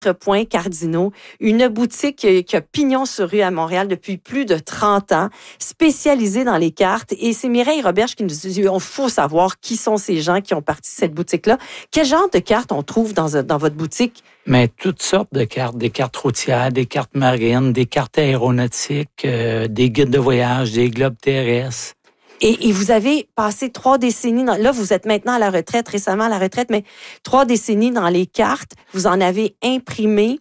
points cardinaux, une boutique qui a pignon sur rue à Montréal depuis plus de 30 ans, spécialisée dans les cartes. Et c'est Mireille Roberge qui nous dit, il faut savoir qui sont ces gens qui ont parti de cette boutique-là. Quel genre de cartes on trouve dans votre boutique? Mais toutes sortes de cartes, des cartes routières, des cartes marines, des cartes aéronautiques, des guides de voyage, des globes terrestres. Et vous avez passé 3 décennies, là vous êtes maintenant à la retraite, récemment à la retraite, mais 3 décennies dans les cartes, vous en avez imprimé,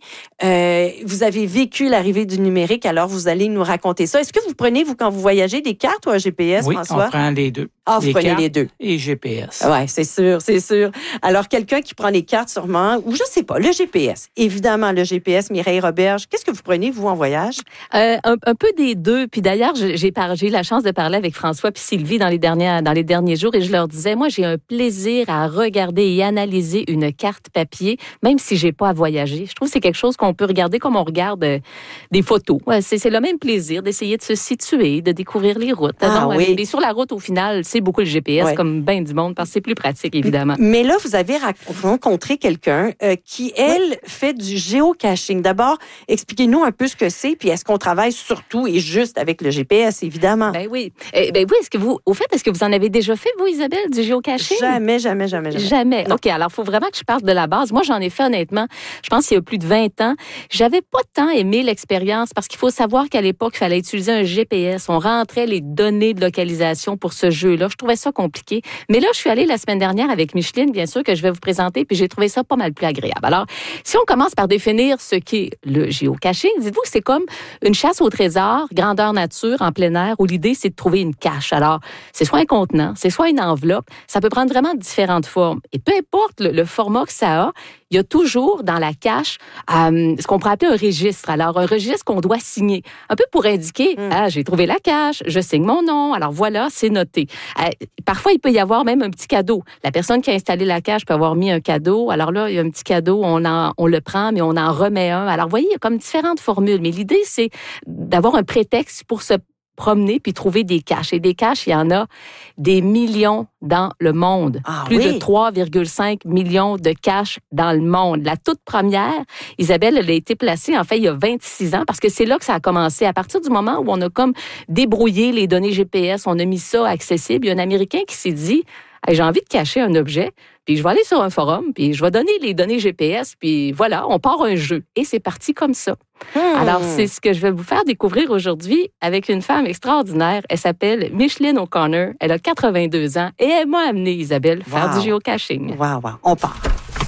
vous avez vécu l'arrivée du numérique, alors vous allez nous raconter ça. Est-ce que vous prenez, quand vous voyagez, des cartes ou un GPS, oui, François? On prend les deux. Ah, vous prenez les deux. Et GPS. Oui, c'est sûr, c'est sûr. Alors, quelqu'un qui prend les cartes sûrement, ou je sais pas, le GPS. Évidemment, le GPS, Mireille Roberge. Qu'est-ce que vous prenez, vous, en voyage? Un peu des deux. Puis d'ailleurs, j'ai eu la chance de parler avec François puis Sylvie dans les derniers jours et je leur disais, moi, j'ai un plaisir à regarder et analyser une carte papier, même si j'ai pas à voyager. Je trouve que c'est quelque chose qu'on peut regarder comme on regarde des photos. C'est le même plaisir d'essayer de se situer, de découvrir les routes. Ah, donc, oui. Et sur la route, au final, c'est beaucoup le GPS, comme bien du monde, parce que c'est plus pratique, évidemment. Mais là, vous avez rencontré quelqu'un qui, elle, fait du géocaching. D'abord, expliquez-nous un peu ce que c'est, puis est-ce qu'on travaille surtout et juste avec le GPS, évidemment? Ben oui. Est-ce que vous en avez déjà fait, vous, Isabelle, du géocaching? Jamais. Jamais. OK, alors il faut vraiment que je parte de la base. Moi, j'en ai fait honnêtement, je pense qu'il y a plus de 20 ans. J'avais pas tant aimé l'expérience parce qu'il faut savoir qu'à l'époque, il fallait utiliser un GPS. On rentrait les données de localisation pour ce jeu-là. Je trouvais ça compliqué. Mais là, je suis allée la semaine dernière avec Micheline, bien sûr, que je vais vous présenter, puis j'ai trouvé ça pas mal plus agréable. Alors, si on commence par définir ce qu'est le géocaching, dites-vous que c'est comme une chasse au trésor, grandeur nature, en plein air, où l'idée, c'est de trouver une cache. Alors, c'est soit un contenant, c'est soit une enveloppe. Ça peut prendre vraiment différentes formes. Et peu importe le format que ça a, il y a toujours dans la cache ce qu'on pourrait appeler un registre. Alors, un registre qu'on doit signer, un peu pour indiquer, j'ai trouvé la cache, je signe mon nom, alors voilà, c'est noté. Parfois, il peut y avoir même un petit cadeau. La personne qui a installé la cache peut avoir mis un cadeau. Alors là, il y a un petit cadeau, on le prend, mais on en remet un. Alors, vous voyez, il y a comme différentes formules. Mais l'idée, c'est d'avoir un prétexte pour se promener puis trouver des caches. Et des caches, il y en a des millions dans le monde. Plus de 3,5 millions de caches dans le monde. La toute première, Isabelle, elle a été placée, en fait, il y a 26 ans, parce que c'est là que ça a commencé. À partir du moment où on a comme débrouillé les données GPS, on a mis ça accessible, il y a un Américain qui s'est dit, hey, j'ai envie de cacher un objet, puis je vais aller sur un forum, puis je vais donner les données GPS, puis voilà, on part un jeu. Et c'est parti comme ça. Alors, c'est ce que je vais vous faire découvrir aujourd'hui avec une femme extraordinaire. Elle s'appelle Micheline O'Connor. Elle a 82 ans et elle m'a amené, Isabelle, faire du géocaching. Wow. On part.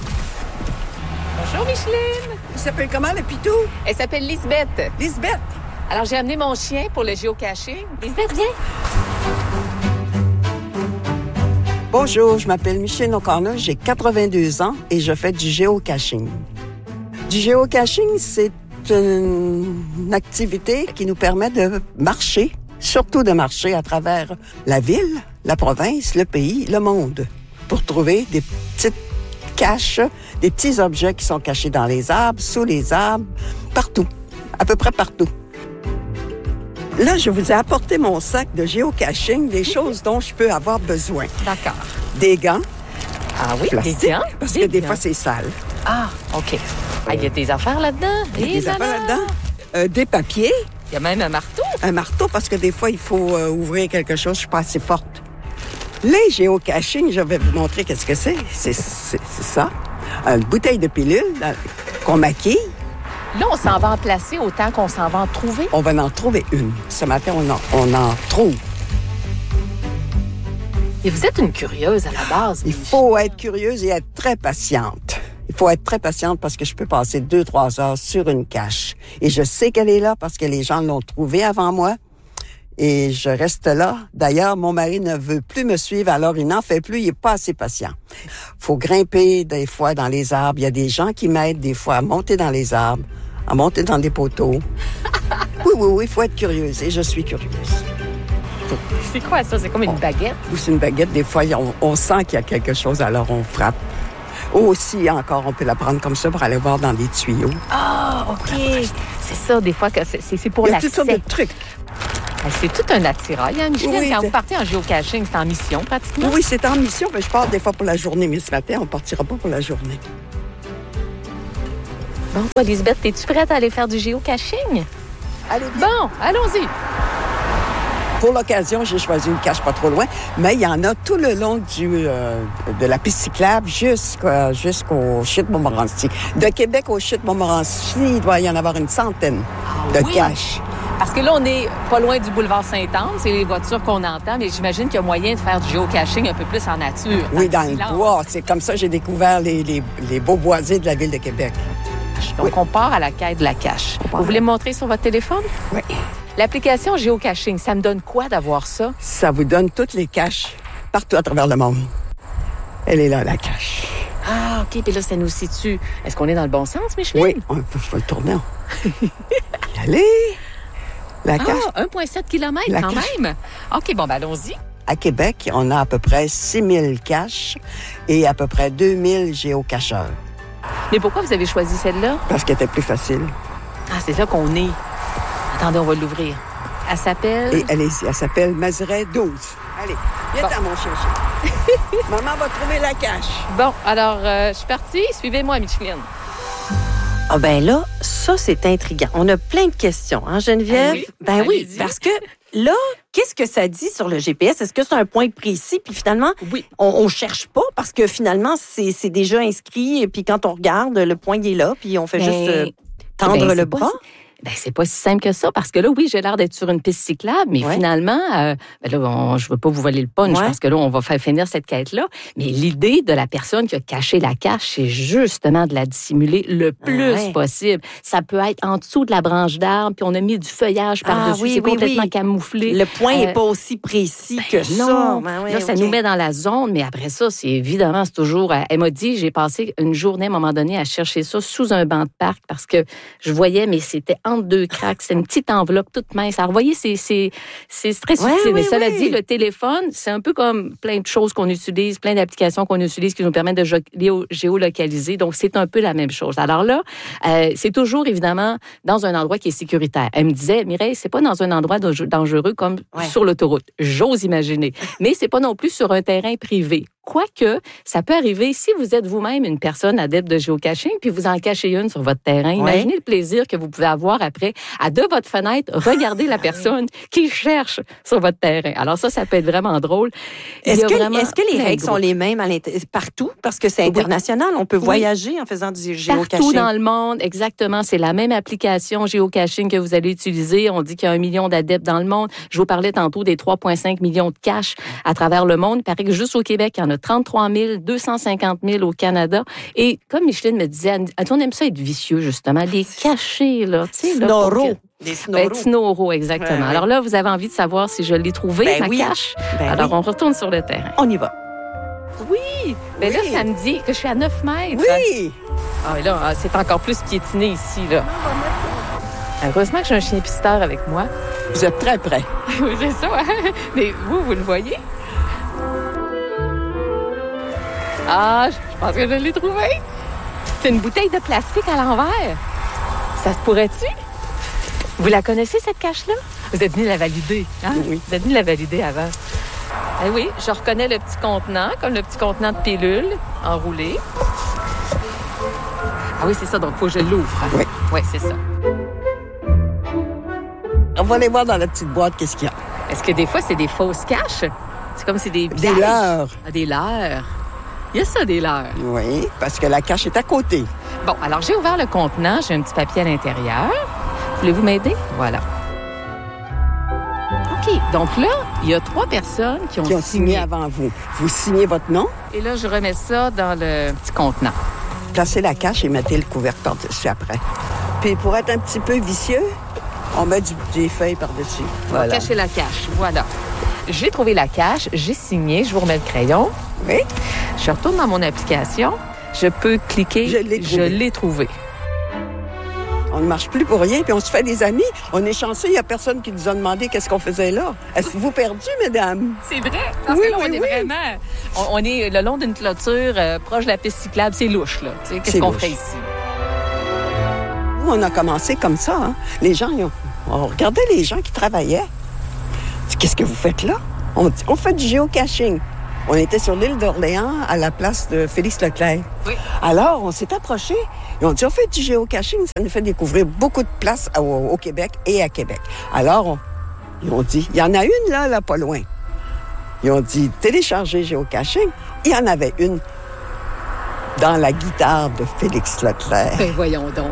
Bonjour, Micheline. Il s'appelle comment, le pitou? Elle s'appelle Lisbeth. Lisbeth. Alors, j'ai amené mon chien pour le géocaching. Lisbeth, viens. Bonjour, je m'appelle Micheline O'Connor, j'ai 82 ans et je fais du géocaching. Du géocaching, c'est une activité qui nous permet de marcher, surtout de marcher à travers la ville, la province, le pays, le monde, pour trouver des petites caches, des petits objets qui sont cachés dans les arbres, sous les arbres, partout, à peu près partout. Là, je vous ai apporté mon sac de géocaching, des choses dont je peux avoir besoin. D'accord. Des gants. Ah oui, plastiques, des gants? Parce que des fois, c'est sale. Ah, OK. Ah, il y a des affaires là-dedans. Il y a des affaires là-dedans. Des papiers. Il y a même un marteau. Un marteau, parce que des fois, il faut ouvrir quelque chose. Je suis pas assez forte. Les géocaching, je vais vous montrer qu'est-ce que c'est. C'est ça. Une bouteille de pilule qu'on maquille. Là, on s'en va en placer autant qu'on s'en va en trouver. On va en trouver une. Ce matin, on en trouve. Et vous êtes une curieuse à la base. Il faut être curieuse et être très patiente. Il faut être très patiente parce que je peux passer 2-3 heures sur une cache. Et je sais qu'elle est là parce que les gens l'ont trouvée avant moi. Et je reste là. D'ailleurs, mon mari ne veut plus me suivre, alors il n'en fait plus. Il n'est pas assez patient. Faut grimper des fois dans les arbres. Il y a des gens qui m'aident des fois à monter dans les arbres, à monter dans des poteaux. Oui, il faut être curieuse. Et je suis curieuse. C'est quoi ça? C'est comme une baguette? Oui, c'est une baguette. Des fois, on sent qu'il y a quelque chose, alors on frappe. Aussi, encore, on peut la prendre comme ça pour aller voir dans des tuyaux. Ah, OK. C'est ça, des fois, que c'est pour l'accès. Il y a toutes sortes de trucs. C'est tout un attirail, hein, Micheline? Oui, quand vous partez en géocaching, c'est en mission, pratiquement? Oui, c'est en mission. Mais je pars des fois pour la journée, mais ce matin, on ne partira pas pour la journée. Bon, Elisabeth, es-tu prête à aller faire du géocaching? Allez, bien. Bon, allons-y. Pour l'occasion, j'ai choisi une cache pas trop loin, mais il y en a tout le long de la piste cyclable jusqu'au Chute Montmorency. De Québec au Chute Montmorency, il doit y en avoir une centaine de caches. Parce que là, on est pas loin du boulevard Sainte-Anne, c'est les voitures qu'on entend, mais j'imagine qu'il y a moyen de faire du géocaching un peu plus en nature. Oui, dans le bois. C'est comme ça que j'ai découvert les beaux boisés de la ville de Québec. Donc, on part à la quête de la cache. Vous voulez me montrer sur votre téléphone? Oui. L'application géocaching, ça me donne quoi d'avoir ça? Ça vous donne toutes les caches partout à travers le monde. Elle est là, la cache. Ah, OK. Puis là, ça nous situe. Est-ce qu'on est dans le bon sens, Micheline? Oui, je vais le tourner. Allez! La cache. 1,7 km quand même. OK, bon, ben allons-y. À Québec, on a à peu près 6000 caches et à peu près 2000 géocacheurs. Mais pourquoi vous avez choisi celle-là? Parce qu'elle était plus facile. Ah, c'est là qu'on est. Attendez, on va l'ouvrir. Elle s'appelle... Et allez-y, elle s'appelle Mazeray 12. Allez, viens à mon chercher. Maman va trouver la cache. Bon, alors, je suis partie. Suivez-moi, Micheline. Ah ben là, ça, c'est intriguant. On a plein de questions, hein, Geneviève? Oui. Ben oui, Allez-y. parce que là, qu'est-ce que ça dit sur le GPS? Est-ce que c'est un point précis? Puis finalement, Oui. on cherche pas parce que finalement, c'est déjà inscrit. Et puis quand on regarde, le point il est là. Puis on fait juste tendre le c'est bras. C'est pas si simple que ça, parce que là, oui, j'ai l'air d'être sur une piste cyclable, mais finalement, là, je veux pas vous voler le punch, parce que là, on va faire finir cette quête-là. Mais l'idée de la personne qui a caché la cache, c'est justement de la dissimuler le plus possible. Ça peut être en dessous de la branche d'arbre, puis on a mis du feuillage par-dessus, c'est complètement camouflé. Le point n'est pas aussi précis que non. ça. Là, ça nous met dans la zone, mais après ça, c'est évidemment, c'est toujours... Elle m'a dit, j'ai passé une journée à un moment donné à chercher ça sous un banc de parc, parce que je voyais, mais c'était entre deux craques. C'est une petite enveloppe toute mince. Alors, vous voyez, c'est très subtil. Mais cela dit, le téléphone, c'est un peu comme plein de choses qu'on utilise, plein d'applications qu'on utilise qui nous permettent de géolocaliser. Donc, c'est un peu la même chose. Alors là, c'est toujours, évidemment, dans un endroit qui est sécuritaire. Elle me disait, Mireille, c'est pas dans un endroit dangereux comme sur l'autoroute. J'ose imaginer. Mais c'est pas non plus sur un terrain privé. Quoique, ça peut arriver si vous êtes vous-même une personne adepte de géocaching, puis vous en cachez une sur votre terrain. Imaginez le plaisir que vous pouvez avoir après à de votre fenêtre, regarder la personne qui cherche sur votre terrain. Alors ça peut être vraiment drôle. Est-ce que les règles sont les mêmes partout? Parce que c'est international. On peut voyager en faisant du géocaching. Partout dans le monde, exactement. C'est la même application géocaching que vous allez utiliser. On dit qu'il y a 1 million d'adeptes dans le monde. Je vous parlais tantôt des 3,5 millions de caches à travers le monde. Il paraît que juste au Québec, il y en a 33 000, 250 000 au Canada. Et comme Micheline me disait, on aime ça être vicieux, justement. Les cacher, là. Snorro. Des snorro, exactement. Alors là, vous avez envie de savoir si je l'ai trouvé, ma cache. Alors, on retourne sur le terrain. On y va. Oui! Mais là, ça me dit que je suis à 9 mètres. Oui! Ah, mais là, c'est encore plus piétiné ici, là. Heureusement que j'ai un chien pisteur avec moi. Vous êtes très près. Oui, c'est ça. Mais vous le voyez? Ah, je pense que je l'ai trouvé. C'est une bouteille de plastique à l'envers. Ça se pourrait-tu? Vous la connaissez, cette cache-là? Vous êtes venu la valider, hein? Oui. Vous êtes venu la valider avant. Eh oui, je reconnais le petit contenant, comme le petit contenant de pilules enroulé. Ah oui, c'est ça, donc il faut que je l'ouvre. Oui. Oui, c'est ça. On va aller voir dans la petite boîte qu'est-ce qu'il y a. Est-ce que des fois, c'est des fausses caches? C'est comme si des pièges. Des leurres. Ah, des leurres. Il y a ça, des leurres. Oui, parce que la cache est à côté. Bon, alors j'ai ouvert le contenant. J'ai un petit papier à l'intérieur. Voulez-vous m'aider? Voilà. OK. Donc là, il y a 3 personnes qui ont signé avant vous. Vous signez votre nom. Et là, je remets ça dans le petit contenant. Placez la cache et mettez le couvercle par-dessus après. Puis pour être un petit peu vicieux, on met des feuilles par-dessus. Voilà. Cacher la cache. Voilà. J'ai trouvé la cache. J'ai signé. Je vous remets le crayon. Oui. Je retourne dans mon application. Je peux cliquer. Je l'ai trouvé. On ne marche plus pour rien, puis on se fait des amis. On est chanceux, il n'y a personne qui nous a demandé qu'est-ce qu'on faisait là. Est-ce perdu, mesdames? C'est vrai, parce que là, on est vraiment... On est le long d'une clôture, proche de la piste cyclable. C'est louche, là. Tu sais, qu'est-ce qu'on fait ici? Nous, on a commencé comme ça. Hein? Les gens, on regardait les gens qui travaillaient. Qu'est-ce que vous faites là? On fait du géocaching. On était sur l'île d'Orléans, à la place de Félix Leclerc. Oui. Alors, on s'est approchés. Ils ont dit, on fait du géocaching. Ça nous fait découvrir beaucoup de places au Québec et à Québec. Alors, ils ont dit, il y en a une là, pas loin. Ils ont dit, téléchargez géocaching. Il y en avait une dans la guitare de Félix Leclerc. Ben voyons donc.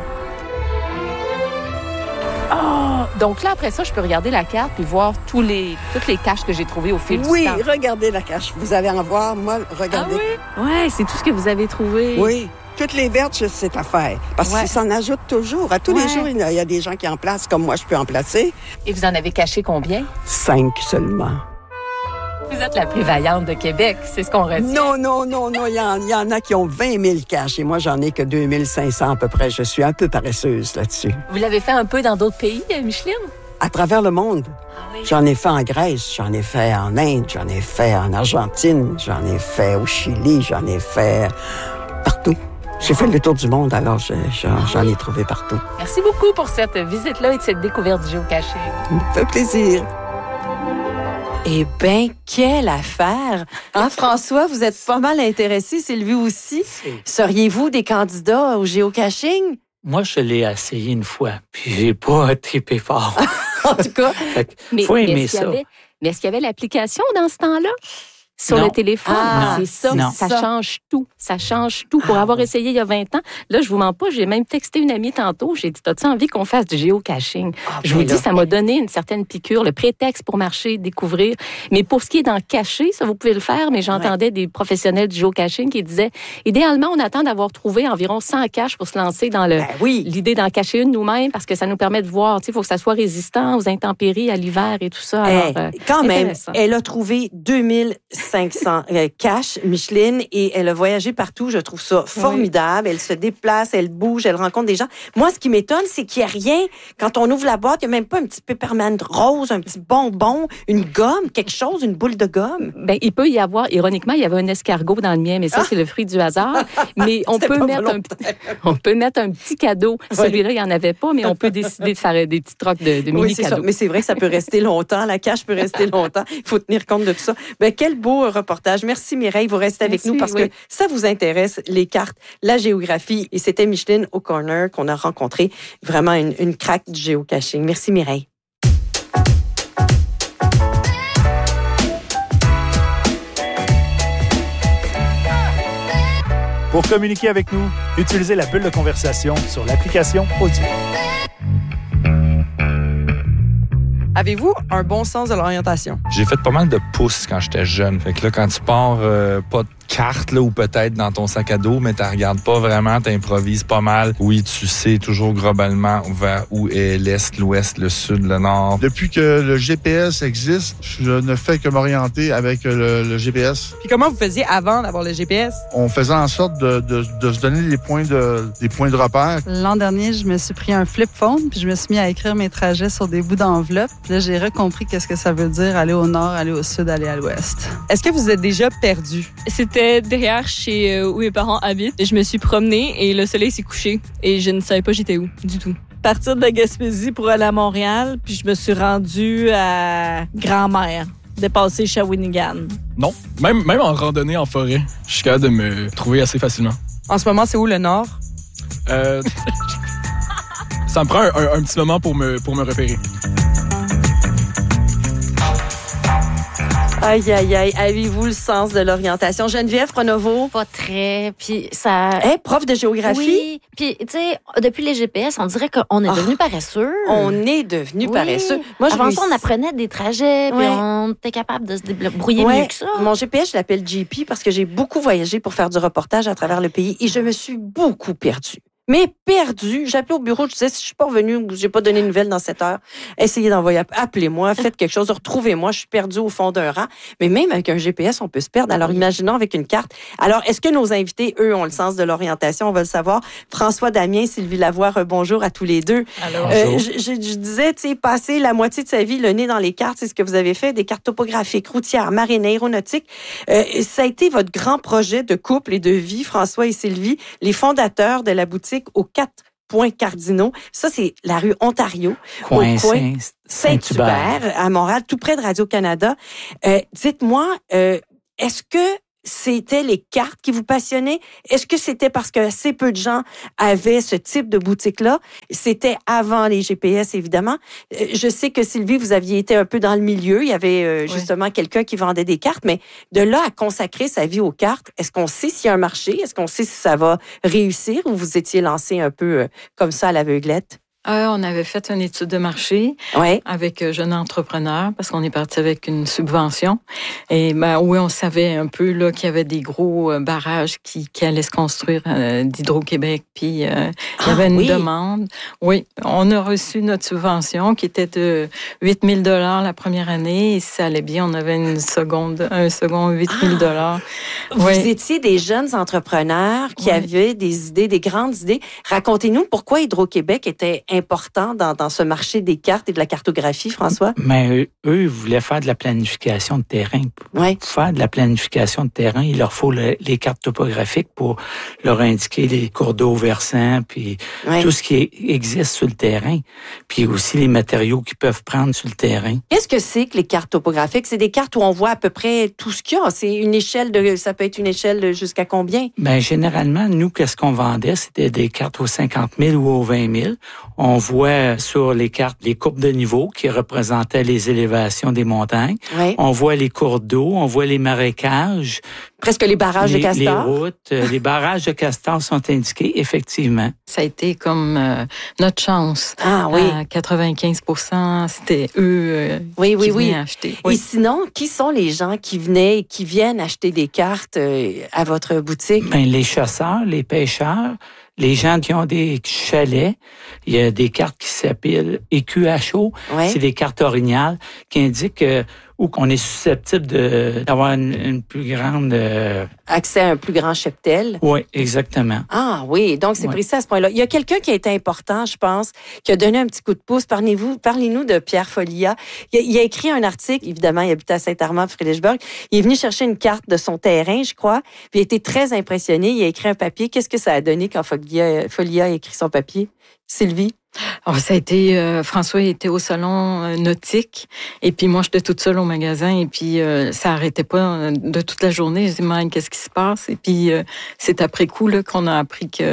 Oh, donc là, après ça, je peux regarder la carte puis voir toutes les caches que j'ai trouvées au fil du temps. Oui, regardez la cache. Vous allez en voir. Moi, regardez. Ah oui? Ouais, c'est tout ce que vous avez trouvé. Oui. Toutes les verges, c'est à faire. Parce qu'ils s'en ajoutent toujours. À tous les jours, il y a des gens qui en placent, comme moi, je peux en placer. Et vous en avez caché combien? 5 seulement. Vous êtes la plus vaillante de Québec, c'est ce qu'on retient. Non. Il y en a qui ont 20 000 caches et moi, j'en ai que 2 500 à peu près. Je suis un peu paresseuse là-dessus. Vous l'avez fait un peu dans d'autres pays, Micheline? À travers le monde. Ah oui. J'en ai fait en Grèce, j'en ai fait en Inde, j'en ai fait en Argentine, j'en ai fait au Chili, j'en ai fait partout. J'ai fait le tour du monde, alors j'en ai trouvé partout. Merci beaucoup pour cette visite-là et de cette découverte du géocaching. Ça me fait plaisir. Eh bien, quelle affaire! Hein, François, vous êtes pas mal intéressé, Sylvie aussi. Seriez-vous des candidats au géocaching? Moi, je l'ai essayé une fois, puis j'ai pas trippé fort. En tout cas, Faut aimer ça. Mais est-ce qu'il y avait l'application dans ce temps-là? Sur le téléphone, c'est ça. Non. Ça change tout. Ça change tout. Pour avoir essayé il y a 20 ans, là, je vous mens pas, j'ai même texté une amie tantôt. J'ai dit, t'as-tu envie qu'on fasse du géocaching? Je vous dis, ça m'a donné une certaine piqûre, le prétexte pour marcher, découvrir. Mais pour ce qui est d'en cacher, ça, vous pouvez le faire, mais j'entendais des professionnels du géocaching qui disaient, idéalement, on attend d'avoir trouvé environ 100 caches pour se lancer dans l'idée d'en cacher une nous-mêmes, parce que ça nous permet de voir, il faut que ça soit résistant aux intempéries, à l'hiver et tout ça. Alors, quand même, elle a trouvé 2500 caches, Micheline, et elle a voyagé partout. Je trouve ça formidable. Elle se déplace, elle bouge, elle rencontre des gens. Moi, ce qui m'étonne, c'est qu'il n'y a rien. Quand on ouvre la boîte, il n'y a même pas un petit peppermint rose, un petit bonbon, une gomme, quelque chose, une boule de gomme. Ben, il peut y avoir, ironiquement, il y avait un escargot dans le mien, mais ça, c'est le fruit du hasard. Mais on peut mettre un petit cadeau. Celui-là, il n'y en avait pas, mais on peut décider de faire des petits trocs de mini-cadeaux. Mais c'est vrai que ça peut rester longtemps. La cache peut rester longtemps. Il faut tenir compte de tout ça. Ben, quel beau reportage. Merci Mireille, vous restez avec nous parce que ça vous intéresse, les cartes, la géographie. Et c'était Micheline O'Connor qu'on a rencontré, vraiment une craque du géocaching. Merci Mireille. Pour communiquer avec nous, utilisez la bulle de conversation sur l'application Audio. Avez-vous un bon sens de l'orientation? J'ai fait pas mal de pouces quand j'étais jeune. Fait que là, quand tu pars, pas de carte, là, ou peut-être dans ton sac à dos, mais tu regardes pas vraiment, tu improvises pas mal. Oui, tu sais toujours globalement vers où est l'Est, l'Ouest, le Sud, le Nord. Depuis que le GPS existe, je ne fais que m'orienter avec le GPS. Puis comment vous faisiez avant d'avoir le GPS? On faisait en sorte de se donner des points de repère. L'an dernier, je me suis pris un flip phone, puis je me suis mis à écrire mes trajets sur des bouts d'enveloppe. Puis là, j'ai recompris qu'est-ce que ça veut dire aller au nord, aller au sud, aller à l'ouest. Est-ce que vous êtes déjà perdu? C'était derrière chez où mes parents habitent. Je me suis promenée et le soleil s'est couché et je ne savais pas j'étais où du tout. Partir de la Gaspésie pour aller à Montréal, puis je me suis rendue à Grand-Mère, dépasser Shawinigan. Non, même en randonnée en forêt, je suis capable de me trouver assez facilement. En ce moment, c'est où le nord? Ça me prend un petit moment pour me repérer. Aïe, aïe, aïe. Avez-vous le sens de l'orientation? Geneviève Pronovo? Pas très. Puis ça. Prof de géographie? Oui. Puis, tu sais, depuis les GPS, on dirait qu'on est devenu paresseux. On est devenu paresseux. Moi, avant ça, on apprenait des trajets, puis on était capable de se débrouiller mieux que ça. Mon GPS, je l'appelle JP parce que j'ai beaucoup voyagé pour faire du reportage à travers le pays et je me suis beaucoup perdue. Mais perdu. J'appelais au bureau, je disais, si je suis pas revenue ou j'ai pas donné de nouvelles dans cette heure, essayez d'envoyer, appelez-moi, faites quelque chose, retrouvez-moi, je suis perdue au fond d'un rang. Mais même avec un GPS, on peut se perdre. Alors, imaginons avec une carte. Alors, est-ce que nos invités, eux, ont le sens de l'orientation? On va le savoir. François Damien, Sylvie Lavoie, bonjour à tous les deux. Je disais, tu sais, passer la moitié de sa vie le nez dans les cartes, c'est ce que vous avez fait, des cartes topographiques, routières, marines, aéronautiques. Ça a été votre grand projet de couple et de vie, François et Sylvie, les fondateurs de la boutique aux 4 points cardinaux. Ça, c'est la rue Ontario, coin au coin Saint-Hubert, à Montréal, tout près de Radio-Canada. Dites-moi, est-ce que c'était les cartes qui vous passionnaient? Est-ce que c'était parce que assez peu de gens avaient ce type de boutique-là? C'était avant les GPS, évidemment. Je sais que Sylvie, vous aviez été un peu dans le milieu. Il y avait justement quelqu'un qui vendait des cartes, mais de là à consacrer sa vie aux cartes, est-ce qu'on sait s'il y a un marché? Est-ce qu'on sait si ça va réussir ou vous étiez lancé un peu comme ça à l'aveuglette? On avait fait une étude de marché avec Jeunes Entrepreneurs parce qu'on est parti avec une subvention. Et oui, on savait un peu là, qu'il y avait des gros barrages qui allaient se construire d'Hydro-Québec. Puis il y avait une demande. Oui, on a reçu notre subvention qui était de 8 000 $ la première année. Et si ça allait bien, on avait un second 8 000 $. Vous étiez des jeunes entrepreneurs qui avaient des idées, des grandes idées. Racontez-nous pourquoi Hydro-Québec était important dans ce marché des cartes et de la cartographie, François? Mais eux, ils voulaient faire de la planification de terrain. Pour faire de la planification de terrain, il leur faut les cartes topographiques pour leur indiquer les cours d'eau versants, puis tout ce qui existe sur le terrain, puis aussi les matériaux qu'ils peuvent prendre sur le terrain. Qu'est-ce que c'est que les cartes topographiques? C'est des cartes où on voit à peu près tout ce qu'il y a. C'est une échelle ça peut être une échelle jusqu'à combien? Ben généralement, nous, qu'est-ce qu'on vendait? C'était des cartes aux 50 000 ou aux 20 000. On voit sur les cartes les courbes de niveau qui représentaient les élévations des montagnes. On voit les cours d'eau, on voit les marécages. Presque les barrages de castors. Les routes, les barrages de castors sont indiqués, effectivement. Ça a été comme notre chance. Ah oui. 95 %, c'était eux qui venaient acheter. Et sinon, qui sont les gens qui viennent acheter des cartes à votre boutique? Ben, les chasseurs, les pêcheurs, les gens qui ont des chalets. Il y a des cartes qui s'appellent EQHO. C'est des cartes orignales qui indiquent où qu'on est susceptible d'avoir une plus grande... accès à un plus grand cheptel. Oui, exactement. Ah oui, donc c'est précis à ce point-là. Il y a quelqu'un qui a été important, je pense, qui a donné un petit coup de pouce. Parlez-nous de Pierre Folia. Il a écrit un article, évidemment, il habite à Saint-Armand-Friedrichsburg. Il est venu chercher une carte de son terrain, je crois, puis il a été très impressionné. Il a écrit un papier. Qu'est-ce que ça a donné quand Folia a écrit son papier? Sylvie? Ça a été François était au salon nautique et puis moi j'étais toute seule au magasin et puis ça arrêtait pas de toute la journée. Je dis Mike, qu'est-ce qui se passe? Et puis c'est après coup là qu'on a appris qu'il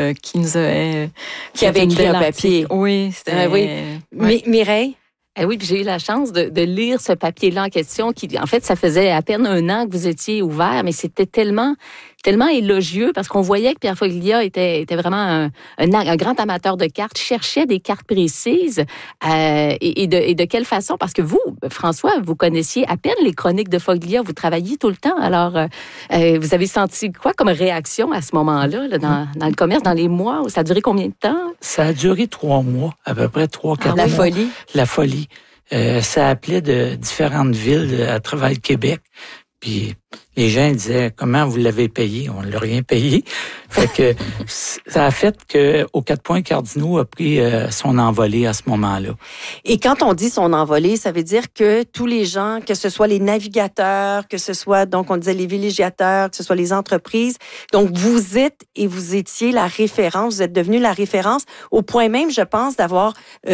avait écrit un papier. Oui, c'était Mireille? Oui, puis j'ai eu la chance de lire ce papier-là en question qui, en fait, ça faisait à peine 1 an que vous étiez ouvert, mais c'était tellement élogieux parce qu'on voyait que Pierre Foglia était vraiment un grand amateur de cartes, cherchait des cartes précises et de quelle façon? Parce que vous, François, vous connaissiez à peine les chroniques de Foglia, vous travailliez tout le temps. Alors, vous avez senti quoi comme réaction à ce moment-là, là, dans le commerce, dans les mois? Ça a duré combien de temps? Ça a duré 3 mois, à peu près 3-4 mois. La folie? La folie. Ça appelait de différentes villes à travers le Québec. Puis les gens disaient, comment vous l'avez payé? On ne l'a rien payé. Fait que ça a fait qu'aux 4 points cardinaux a pris son envolée à ce moment-là. Et quand on dit son envolée, ça veut dire que tous les gens, que ce soit les navigateurs, que ce soit, donc on disait les villégiateurs, que ce soit les entreprises, donc vous étiez la référence, vous êtes devenu la référence au point même, je pense, d'avoir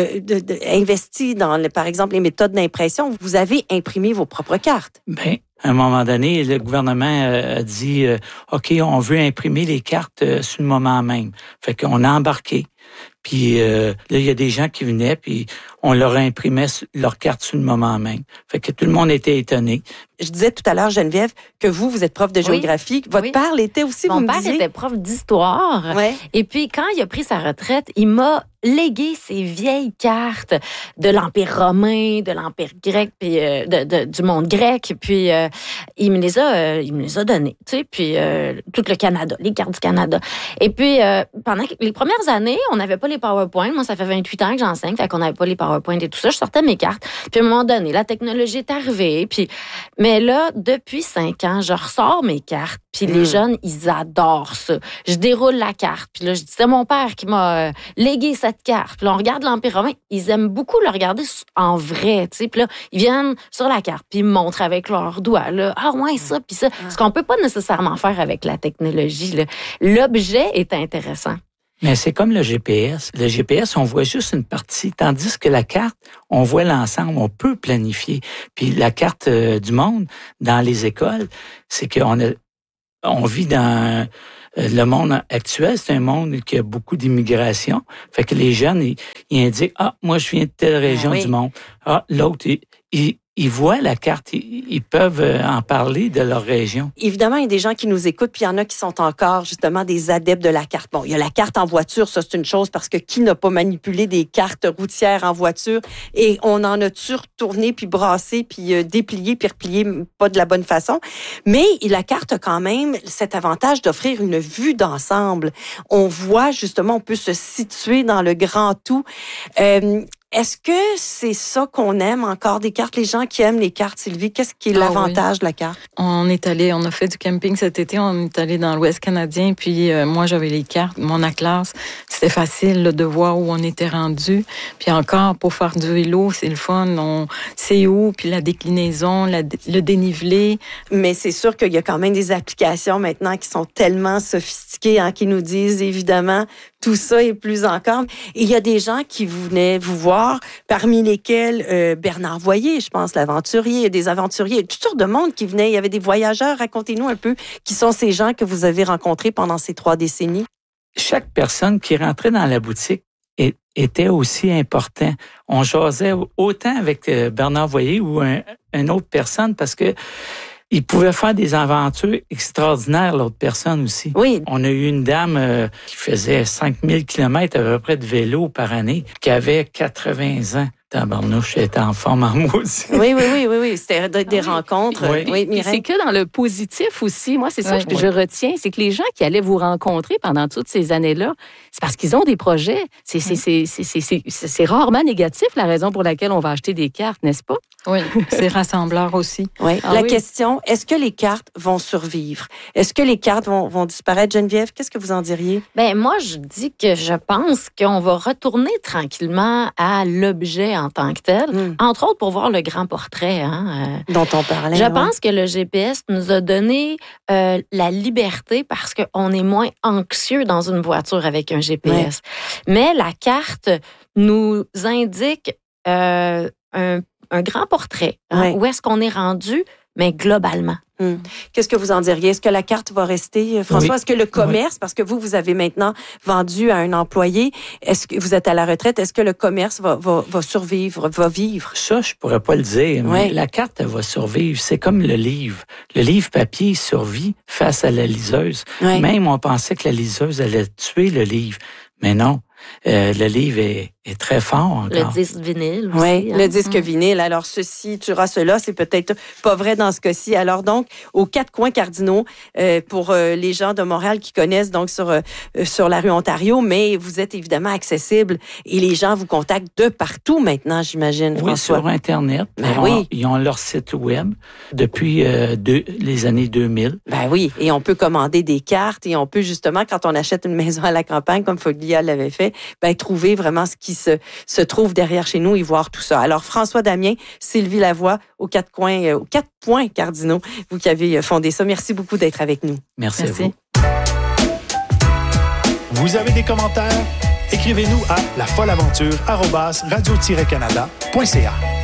investi dans, par exemple, les méthodes d'impression. Vous avez imprimé vos propres cartes. Bien, à un moment donné, le gouvernement a dit OK, on veut imprimer les cartes sur le moment même. Fait qu'on a embarqué. Puis là, il y a des gens qui venaient, puis on leur imprimait leurs cartes sur le moment même. Fait que tout le monde était étonné. Je disais tout à l'heure, Geneviève, que vous êtes prof de géographie. Votre père l'était aussi, vous me disiez? Mon père était prof d'histoire. Et puis, quand il a pris sa retraite, il m'a légué ses vieilles cartes de l'Empire romain, de l'Empire grec, puis du monde grec. Puis, il me les a données, tu sais, puis tout le Canada, les cartes du Canada. Et puis, pendant les premières années, on n'avait pas les PowerPoint. Moi, ça fait 28 ans que j'enseigne, fait qu'on n'avait pas les PowerPoint et tout ça. Je sortais mes cartes. Puis, à un moment donné, la technologie est arrivée. Puis, mais là, depuis 5 ans, je ressors mes cartes. Puis, les jeunes, ils adorent ça. Je déroule la carte. Puis là, je dis, c'est mon père qui m'a légué cette carte. Puis là, on regarde l'Empire romain. Ils aiment beaucoup le regarder en vrai, tu sais. Puis là, ils viennent sur la carte. Puis ils me montrent avec leurs doigts, là. Ah ouais, ça, puis ça. Ce qu'on peut pas nécessairement faire avec la technologie, là. L'objet est intéressant. Mais c'est comme le GPS. Le GPS, on voit juste une partie, tandis que la carte, on voit l'ensemble, on peut planifier. Puis la carte du monde dans les écoles, c'est on vit dans le monde actuel, c'est un monde qui a beaucoup d'immigration. Fait que les jeunes, ils indiquent, moi je viens de telle région du monde. L'autre, ils voient la carte, ils peuvent en parler de leur région. Évidemment, il y a des gens qui nous écoutent, puis il y en a qui sont encore justement des adeptes de la carte. Bon, il y a la carte en voiture, ça c'est une chose, parce que qui n'a pas manipulé des cartes routières en voiture? Et on en a-tu retourné, puis brassé, puis déplié, puis replié, pas de la bonne façon. Mais la carte a quand même cet avantage d'offrir une vue d'ensemble. On voit justement, on peut se situer dans le grand tout. Est-ce que c'est ça qu'on aime encore des cartes? Les gens qui aiment les cartes, Sylvie, qu'est-ce qui est l'avantage de la carte? On a fait du camping cet été, on est allé dans l'Ouest canadien, puis moi j'avais les cartes, mon atlas, c'était facile là, de voir où on était rendu. Puis encore, pour faire du vélo, c'est le fun, on sait où, puis la déclinaison, le dénivelé. Mais c'est sûr qu'il y a quand même des applications maintenant qui sont tellement sophistiquées, qui nous disent évidemment tout ça et plus encore. Et il y a des gens qui venaient vous voir, parmi lesquels Bernard Voyer, je pense, l'aventurier, il y a des aventuriers, toutes sortes de monde qui venaient. Il y avait des voyageurs. Racontez-nous un peu qui sont ces gens que vous avez rencontrés pendant ces 3 décennies. Chaque personne qui rentrait dans la boutique était aussi important. On jasait autant avec Bernard Voyer ou une autre personne parce que il pouvait faire des aventures extraordinaires, l'autre personne aussi. Oui. On a eu une dame qui faisait 5000 kilomètres à peu près de vélo par année, qui avait 80 ans. Tabarnouche, elle était en forme en moi aussi. Oui. C'était des rencontres. Oui, c'est que dans le positif aussi. Moi, c'est ça que je retiens. C'est que les gens qui allaient vous rencontrer pendant toutes ces années-là, c'est parce qu'ils ont des projets. C'est rarement négatif, la raison pour laquelle on va acheter des cartes, n'est-ce pas? Oui, c'est rassembleur aussi. Oui. Question, est-ce que les cartes vont survivre? Est-ce que les cartes vont disparaître, Geneviève? Qu'est-ce que vous en diriez? Moi, je dis que je pense qu'on va retourner tranquillement à l'objet en tant que tel, entre autres pour voir le grand portrait dont on parlait. Je pense que le GPS nous a donné la liberté parce qu'on est moins anxieux dans une voiture avec un GPS. Mais la carte nous indique un grand portrait. Où est-ce qu'on est rendu, mais globalement. Qu'est-ce que vous en diriez? Est-ce que la carte va rester, François? Oui. Est-ce que le commerce, parce que vous avez maintenant vendu à un employé, est-ce que vous êtes à la retraite, est-ce que le commerce va survivre, va vivre? Ça, je pourrais pas le dire, mais la carte, elle va survivre. C'est comme le livre. Le livre papier survit face à la liseuse. Oui. Même, on pensait que la liseuse allait tuer le livre. Mais non. Le livre est très fort encore. Le disque vinyle aussi. Oui, le disque vinyle. Alors, ceci tuera cela, c'est peut-être pas vrai dans ce cas-ci. Alors donc, aux 4 coins cardinaux, pour les gens de Montréal qui connaissent, donc sur la rue Ontario, mais vous êtes évidemment accessible et les gens vous contactent de partout maintenant, j'imagine, François. Oui, sur Internet. Ils ont leur site web depuis les années 2000. Ben oui, et on peut commander des cartes et on peut justement, quand on achète une maison à la campagne, comme Foglia l'avait fait, trouver vraiment ce qui se trouve derrière chez nous et voir tout ça. Alors, François Damien, Sylvie Lavoie, aux 4 points cardinaux, vous qui avez fondé ça. Merci beaucoup d'être avec nous. Merci à vous. Vous avez des commentaires? Écrivez-nous à lafolleaventure@radio-canada.ca.